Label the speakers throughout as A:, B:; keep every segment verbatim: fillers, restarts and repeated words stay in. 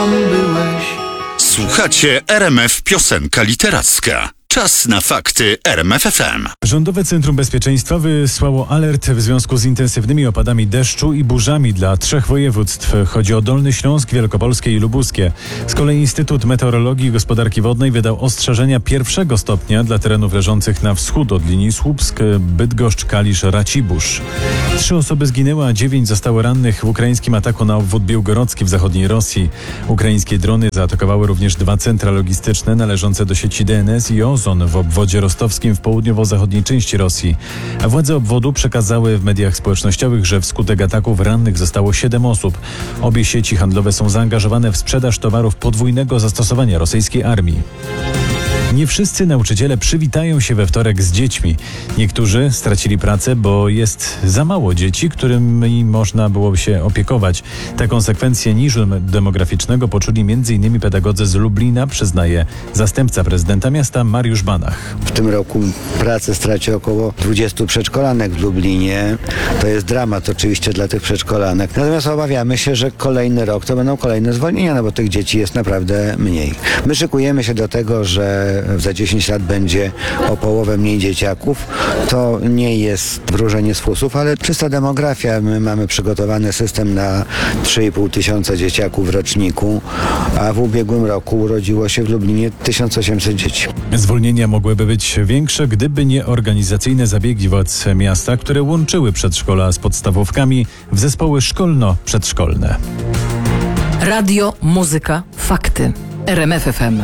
A: tam byłeś.
B: Słuchacie R M F Piosenka Literacka. Czas na fakty R M F F M.
C: Rządowe Centrum Bezpieczeństwa wysłało alert w związku z intensywnymi opadami deszczu i burzami dla trzech województw. Chodzi o Dolny Śląsk, Wielkopolskie i Lubuskie. Z kolei Instytut Meteorologii i Gospodarki Wodnej wydał ostrzeżenia pierwszego stopnia dla terenów leżących na wschód od linii Słupsk, Bydgoszcz, Kalisz, Racibórz. Trzy osoby zginęły, a dziewięć zostało rannych w ukraińskim ataku na obwód białgorodzki w zachodniej Rosji. Ukraińskie drony zaatakowały również dwa centra logistyczne należące do sieci D N S i Ozon w obwodzie rostowskim w południowo-zachodniej części Rosji. A władze obwodu przekazały w mediach społecznościowych, że wskutek ataków rannych zostało siedem osób. Obie sieci handlowe są zaangażowane w sprzedaż towarów podwójnego zastosowania rosyjskiej armii. Nie wszyscy nauczyciele przywitają się we wtorek z dziećmi. Niektórzy stracili pracę, bo jest za mało dzieci, którymi można było się opiekować. Te konsekwencje niżu demograficznego poczuli między innymi pedagodzy z Lublina, przyznaje zastępca prezydenta miasta Mariusz Banach.
D: W tym roku pracę straci około dwudziestu przedszkolanek w Lublinie. To jest dramat oczywiście dla tych przedszkolanek. Natomiast obawiamy się, że kolejny rok to będą kolejne zwolnienia, no bo tych dzieci jest naprawdę mniej. My szykujemy się do tego, że za dziesięć lat będzie o połowę mniej dzieciaków. To nie jest wróżenie z fusów, ale czysta demografia. My mamy przygotowany system na trzy i pół tysiąca dzieciaków w roczniku, a w ubiegłym roku urodziło się w Lublinie tysiąc osiemset dzieci.
C: Zwolnienia mogłyby być większe, gdyby nie organizacyjne zabiegi władz miasta, które łączyły przedszkola z podstawówkami w zespoły szkolno-przedszkolne.
E: Radio, muzyka, fakty. R M F F M.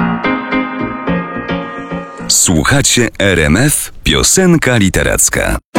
F: Słuchacie R M F Piosenka Literacka.